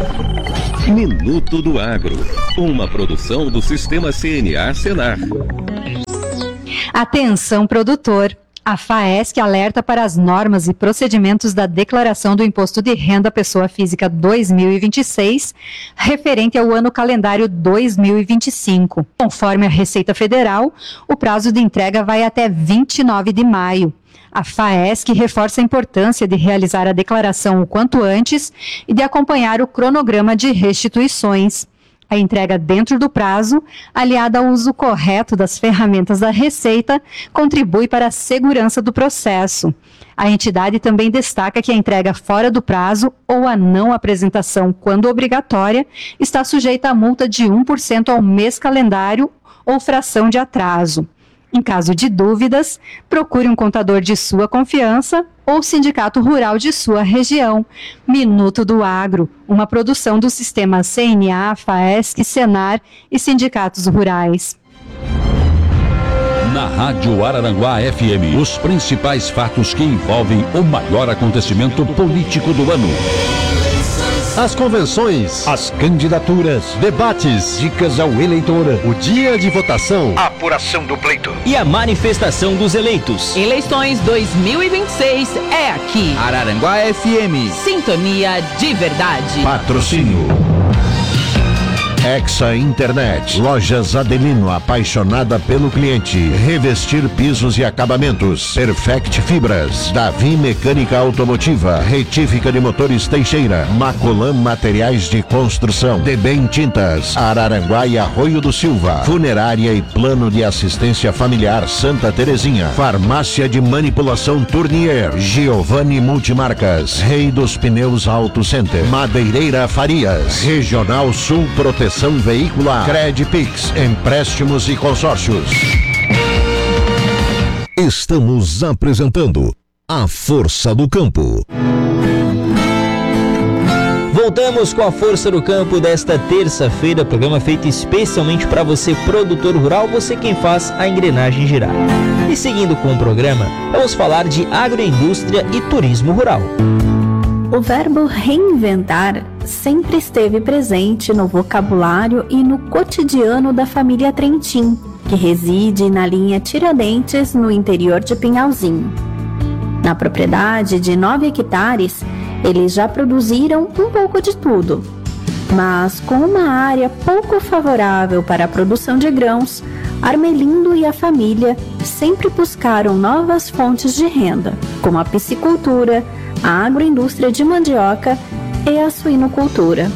Minuto do Agro, uma produção do Sistema CNA-Senar. Atenção, produtor! A FAESC alerta para as normas e procedimentos da Declaração do Imposto de Renda à Pessoa Física 2026, referente ao ano calendário 2025. Conforme a Receita Federal, o prazo de entrega vai até 29 de maio. A FAESC reforça a importância de realizar a declaração o quanto antes e de acompanhar o cronograma de restituições. A entrega dentro do prazo, aliada ao uso correto das ferramentas da Receita, contribui para a segurança do processo. A entidade também destaca que a entrega fora do prazo ou a não apresentação, quando obrigatória, está sujeita a multa de 1% ao mês calendário ou fração de atraso. Em caso de dúvidas, procure um contador de sua confiança ou sindicato rural de sua região. Minuto do Agro, uma produção do Sistema CNA, FAESC, Senar e sindicatos rurais. Na Rádio Araranguá FM, os principais fatos que envolvem o maior acontecimento político do ano. As convenções, as candidaturas, debates, dicas ao eleitor, o dia de votação, a apuração do pleito e a manifestação dos eleitos. Eleições 2026 é aqui. Araranguá FM. Sintonia de verdade. Patrocínio Hexa Internet, Lojas Adelino, apaixonada pelo cliente. Revestir pisos e acabamentos. Perfect Fibras, Davi Mecânica Automotiva, Retífica de Motores Teixeira, Macolan Materiais de Construção, Debem Tintas, Araranguá e Arroio do Silva, Funerária e Plano de Assistência Familiar Santa Terezinha, Farmácia de Manipulação Tournier, Giovanni Multimarcas, Rei dos Pneus Auto Center, Madeireira Farias, Regional Sul Proteção Veicular, Credpix, empréstimos e consórcios. Estamos apresentando a Força do Campo. Voltamos com a Força do Campo desta terça-feira, programa feito especialmente para você, produtor rural, você quem faz a engrenagem girar. E seguindo com o programa, vamos falar de agroindústria e turismo rural. O verbo reinventar sempre esteve presente no vocabulário e no cotidiano da família Trentin, que reside na linha Tiradentes, no interior de Pinhalzinho. Na propriedade de 9 hectares, eles já produziram um pouco de tudo. Mas com uma área pouco favorável para a produção de grãos, Armelindo e a família sempre buscaram novas fontes de renda, como a piscicultura, a agroindústria de mandioca e a suinocultura.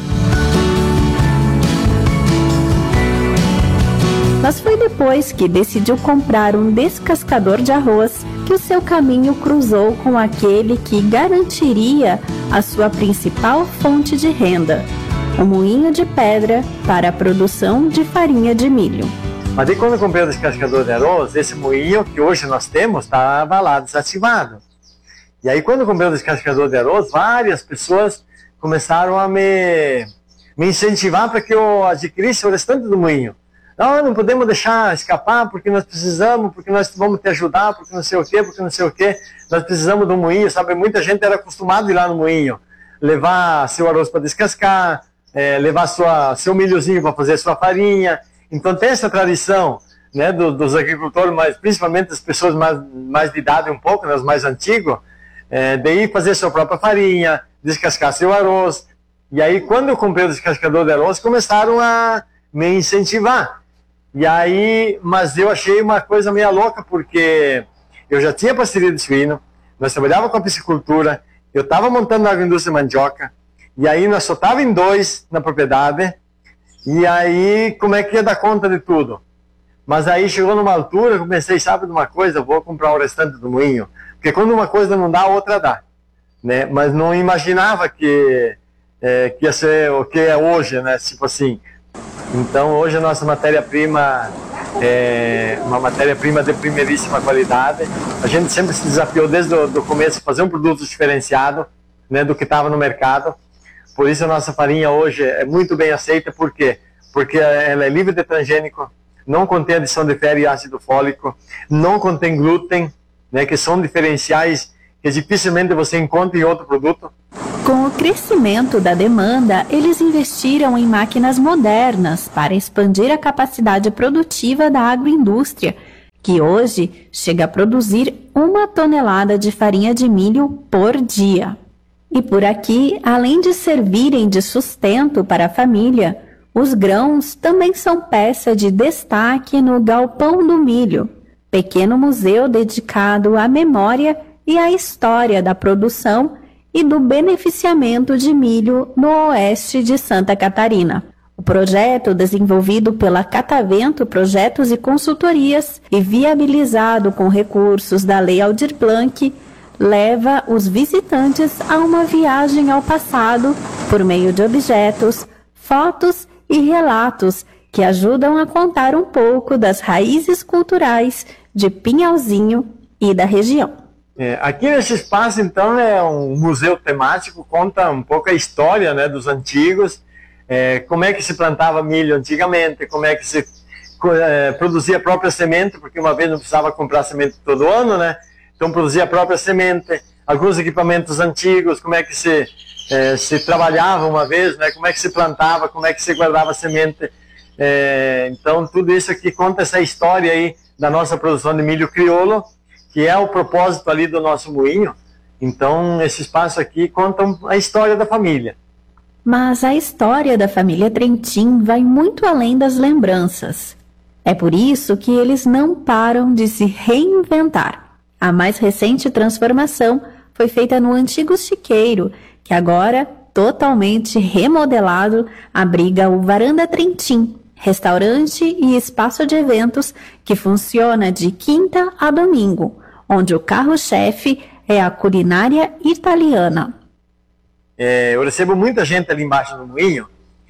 Mas foi depois que decidiu comprar um descascador de arroz que o seu caminho cruzou com aquele que garantiria a sua principal fonte de renda, um moinho de pedra para a produção de farinha de milho. Mas aí quando eu comprei o descascador de arroz, esse moinho que hoje nós temos estava lá desativado. E aí quando eu comprei o descascador de arroz, várias pessoas começaram a me incentivar para que eu adquirisse o restante do moinho. Não podemos deixar escapar porque nós precisamos, porque nós vamos te ajudar, porque não sei o quê, nós precisamos do moinho, sabe? Muita gente era acostumada a ir lá no moinho, levar seu arroz para descascar, levar seu milhozinho para fazer sua farinha. Então tem essa tradição, né, dos agricultores, mas principalmente das pessoas mais de idade um pouco, né, os mais antigos, de ir fazer sua própria farinha, descascar seu arroz. E aí quando eu comprei o descascador de arroz, começaram a me incentivar. E aí, mas eu achei uma coisa meio louca, porque eu já tinha parceria de suíno, nós trabalhávamos com a piscicultura, eu estava montando a agroindústria de mandioca, e aí nós só estávamos em 2 na propriedade, e aí como é que ia dar conta de tudo? Mas aí chegou numa altura, eu comecei, sabe de uma coisa, eu vou comprar o restante do moinho, porque quando uma coisa não dá, a outra dá, né? Mas não imaginava que ia ser o que é hoje, né? Tipo assim. Então hoje a nossa matéria-prima é uma matéria-prima de primeiríssima qualidade. A gente sempre se desafiou desde o começo a fazer um produto diferenciado, né, do que estava no mercado. Por isso a nossa farinha hoje é muito bem aceita. Por quê? Porque ela é livre de transgênico, não contém adição de ferro e ácido fólico, não contém glúten, né, que são diferenciais que dificilmente você encontra em outro produto. Com o crescimento da demanda, eles investiram em máquinas modernas para expandir a capacidade produtiva da agroindústria, que hoje chega a produzir 1 tonelada de farinha de milho por dia. E por aqui, além de servirem de sustento para a família, os grãos também são peça de destaque no Galpão do Milho, pequeno museu dedicado à memória e à história da produção e do beneficiamento de milho no oeste de Santa Catarina. O projeto, desenvolvido pela Catavento Projetos e Consultorias e viabilizado com recursos da Lei Aldir Blanc, leva os visitantes a uma viagem ao passado por meio de objetos, fotos e relatos que ajudam a contar um pouco das raízes culturais de Pinhalzinho e da região. Aqui nesse espaço, então, é um museu temático, conta um pouco a história, né, dos antigos, como é que se plantava milho antigamente, como é que se produzia a própria semente, porque uma vez não precisava comprar semente todo ano, né? Então produzia a própria semente, alguns equipamentos antigos, como é que se trabalhava uma vez, né? Como é que se plantava, como é que se guardava a semente. Então tudo isso aqui conta essa história aí da nossa produção de milho crioulo, que é o propósito ali do nosso moinho. Então esse espaço aqui conta a história da família. Mas a história da família Trentin vai muito além das lembranças. É por isso que eles não param de se reinventar. A mais recente transformação foi feita no antigo chiqueiro, que agora, totalmente remodelado, abriga o Varanda Trentin, restaurante e espaço de eventos que funciona de quinta a domingo, onde o carro-chefe é a culinária italiana. Eu recebo muita gente ali embaixo no moinho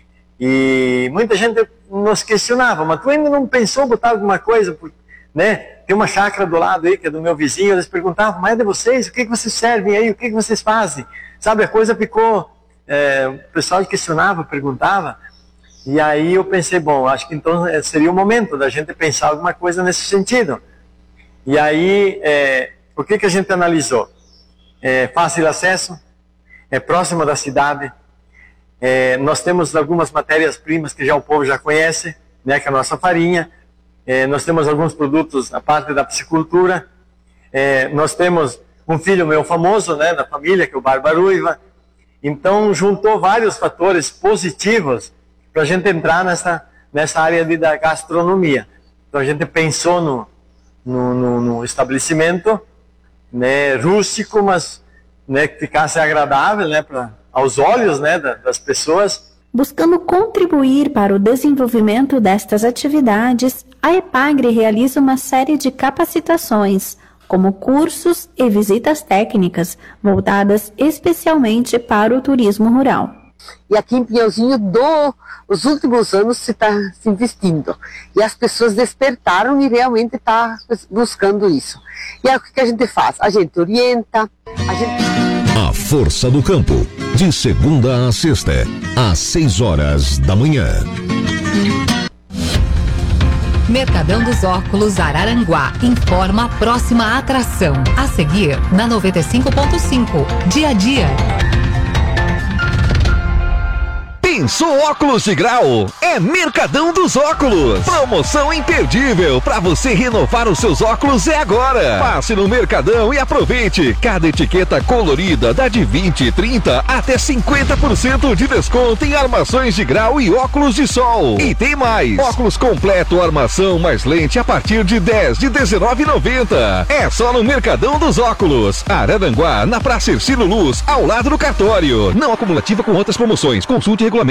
e muita gente nos questionava, mas tu ainda não pensou em botar alguma coisa, né? Tem uma chácara do lado aí, que é do meu vizinho, eles perguntavam, mas é de vocês? O que vocês servem aí? O que vocês fazem? Sabe, a coisa ficou... o pessoal questionava, perguntava, e aí eu pensei, bom, acho que então seria o momento da gente pensar alguma coisa nesse sentido. E aí, o que a gente analisou? Fácil acesso, próximo da cidade, nós temos algumas matérias-primas que o povo já conhece, né, que é a nossa farinha, nós temos alguns produtos, a parte da piscicultura, nós temos um filho meu famoso, né, da família, que é o Barba Ruiva. Então juntou vários fatores positivos para a gente entrar nessa área da gastronomia. Então a gente pensou no estabelecimento, né, rústico, mas, né, que ficasse agradável, né, aos olhos, né, das pessoas. Buscando contribuir para o desenvolvimento destas atividades, a EPAGRE realiza uma série de capacitações, como cursos e visitas técnicas, voltadas especialmente para o turismo rural. E aqui em Pinhalzinho, nos últimos anos, se está se investindo. E as pessoas despertaram e realmente estão buscando isso. E aí o que a gente faz? A gente orienta, A Força do Campo, de segunda a sexta, às 6 horas da manhã. Mercadão dos Óculos Araranguá informa a próxima atração. A seguir, na 95.5, dia a dia. Pensou óculos de grau? É Mercadão dos Óculos. Promoção imperdível para você renovar os seus óculos é agora. Passe no Mercadão e aproveite. Cada etiqueta colorida dá de 20, 30 até 50% de desconto em armações de grau e óculos de sol. E tem mais. Óculos completo, armação mais lente a partir de 10 de R$19,90. É só no Mercadão dos Óculos. Araranguá, na Praça Ercílio Luz, ao lado do cartório. Não acumulativa com outras promoções. Consulte regulamento.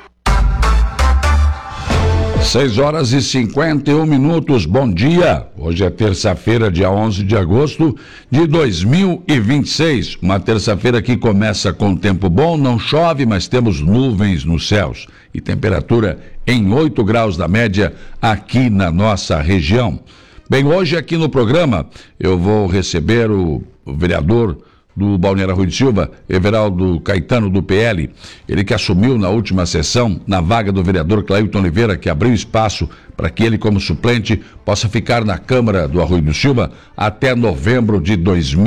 6 horas e 51 minutos, bom dia. Hoje é terça-feira, dia 11 de agosto de 2026. Uma terça-feira que começa com tempo bom, não chove, mas temos nuvens nos céus. E temperatura em 8 graus da média aqui na nossa região. Bem, hoje aqui no programa eu vou receber o vereador do Balneário Rui de Silva, Everaldo Caetano, do PL, ele que assumiu na última sessão, na vaga do vereador Clailton Oliveira, que abriu espaço para que ele, como suplente, possa ficar na Câmara do Arroio do Silva até novembro de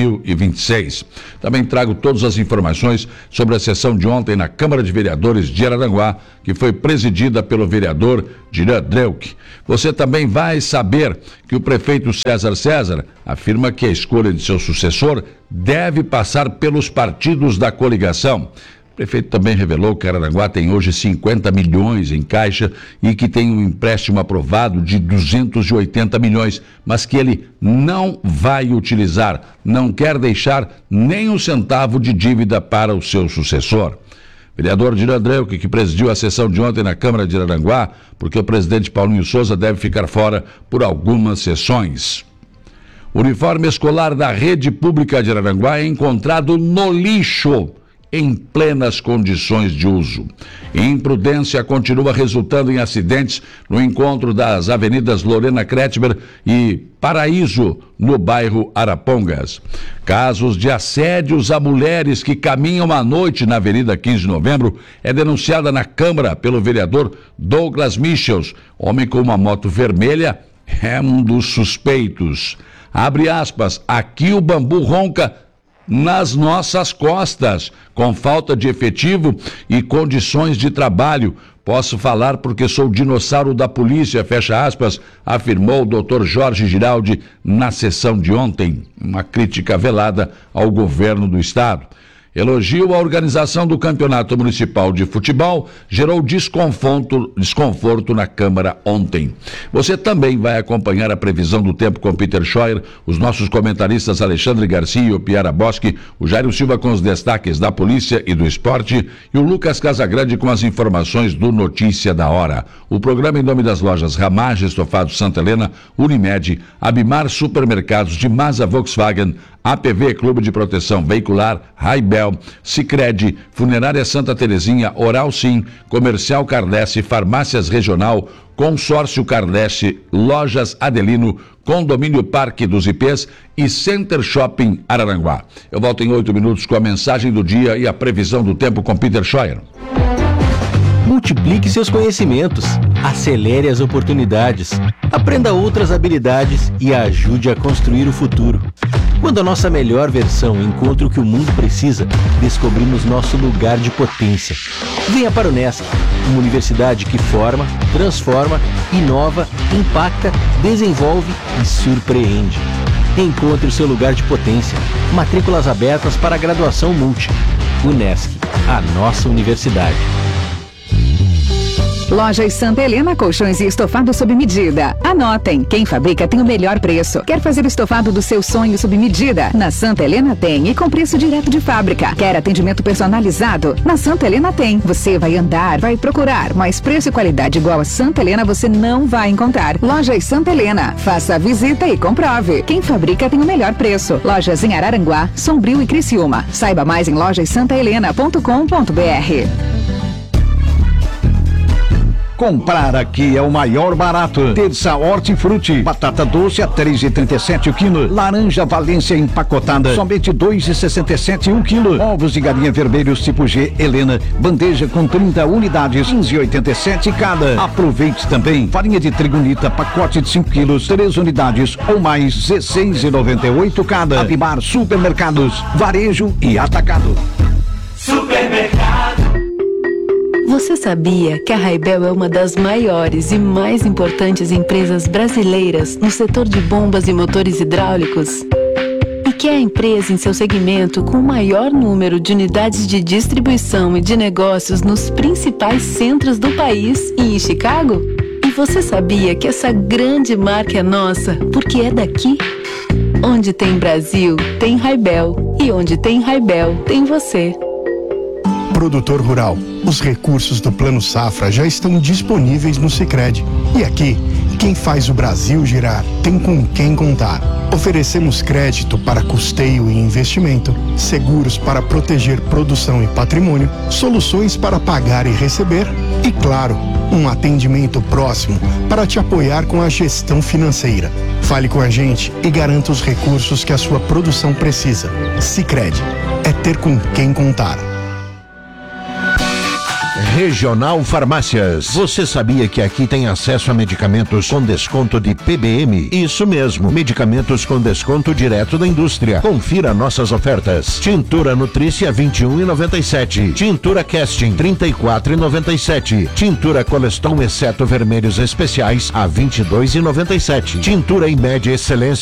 2026. Também trago todas as informações sobre a sessão de ontem na Câmara de Vereadores de Araranguá, que foi presidida pelo vereador Diran Dreuk. Você também vai saber que o prefeito César afirma que a escolha de seu sucessor deve passar pelos partidos da coligação. O prefeito também revelou que Araranguá tem hoje 50 milhões em caixa e que tem um empréstimo aprovado de 280 milhões, mas que ele não vai utilizar, não quer deixar nem um centavo de dívida para o seu sucessor. Vereador Diran Dreuk, que presidiu a sessão de ontem na Câmara de Araranguá, porque o presidente Paulinho Souza deve ficar fora por algumas sessões. O uniforme escolar da rede pública de Araranguá é encontrado no lixo, em plenas condições de uso. Imprudência continua resultando em acidentes no encontro das avenidas Lorena Kretschmer e Paraíso, no bairro Arapongas. Casos de assédios a mulheres que caminham à noite na Avenida 15 de Novembro é denunciada na Câmara pelo vereador Douglas Michels. Homem com uma moto vermelha é um dos suspeitos. Abre aspas, aqui o bambu ronca nas nossas costas, com falta de efetivo e condições de trabalho. Posso falar porque sou dinossauro da polícia, fecha aspas, afirmou o Dr. Jorge Giraldi na sessão de ontem. Uma crítica velada ao governo do estado. Elogio à organização do Campeonato Municipal de Futebol gerou desconforto na Câmara ontem. Você também vai acompanhar a previsão do tempo com Peter Scheuer, os nossos comentaristas Alexandre Garcia e o Piara Boschi, o Jairo Silva com os destaques da polícia e do esporte e o Lucas Casagrande com as informações do Notícia da Hora. O programa em nome das lojas Ramage, Estofados Santa Helena, Unimed, Abimar Supermercados de Mazda Volkswagen, APV Clube de Proteção Veicular, Raibel, Sicredi, Funerária Santa Terezinha, Oral Sim, Comercial Cardesse, Farmácias Regional, Consórcio Cardesse, Lojas Adelino, Condomínio Parque dos IPs e Center Shopping Araranguá. Eu volto em 8 minutos com a mensagem do dia e a previsão do tempo com Peter Scheuer. Multiplique seus conhecimentos, acelere as oportunidades, aprenda outras habilidades e ajude a construir o futuro. Quando a nossa melhor versão encontra o que o mundo precisa, descobrimos nosso lugar de potência. Venha para o Unesc, uma universidade que forma, transforma, inova, impacta, desenvolve e surpreende. Encontre o seu lugar de potência. Matrículas abertas para a graduação multi. Unesc, a nossa universidade. Lojas Santa Helena, colchões e estofado sob medida. Anotem, quem fabrica tem o melhor preço. Quer fazer o estofado do seu sonho sob medida? Na Santa Helena tem e com preço direto de fábrica. Quer atendimento personalizado? Na Santa Helena tem. Você vai andar, vai procurar, mas preço e qualidade igual a Santa Helena você não vai encontrar. Lojas Santa Helena, faça a visita e comprove. Quem fabrica tem o melhor preço. Lojas em Araranguá, Sombrio e Criciúma. Saiba mais em lojassantahelena.com.br. Comprar aqui é o maior barato. Terça Hortifruti, batata doce a 3,37 o quilo. Laranja Valência empacotada, somente 2,67 o quilo. Ovos de galinha vermelhos tipo G Helena, bandeja com 30 unidades, 15,87 cada. Aproveite também farinha de trigo Nita, pacote de 5 quilos, 3 unidades ou mais, 16,98 cada. Abimar Supermercados, varejo e atacado. Supermercado. Você sabia que a Raibel é uma das maiores e mais importantes empresas brasileiras no setor de bombas e motores hidráulicos? E que é a empresa em seu segmento com o maior número de unidades de distribuição e de negócios nos principais centros do país e em Chicago? E você sabia que essa grande marca é nossa porque é daqui? Onde tem Brasil, tem Raibel. E onde tem Raibel, tem você. Produtor rural, os recursos do Plano Safra já estão disponíveis no Sicredi. E aqui, quem faz o Brasil girar tem com quem contar. Oferecemos crédito para custeio e investimento, seguros para proteger produção e patrimônio, soluções para pagar e receber e, claro, um atendimento próximo para te apoiar com a gestão financeira. Fale com a gente e garanta os recursos que a sua produção precisa. Sicredi é ter com quem contar. Regional Farmácias. Você sabia que aqui tem acesso a medicamentos com desconto de PBM? Isso mesmo, medicamentos com desconto direto da indústria. Confira nossas ofertas. Tintura Nutrícia R$ 21,97. Tintura Casting R$ 34,97. Tintura Coleston exceto vermelhos especiais a R$ 22,97. Tintura Imed Excelência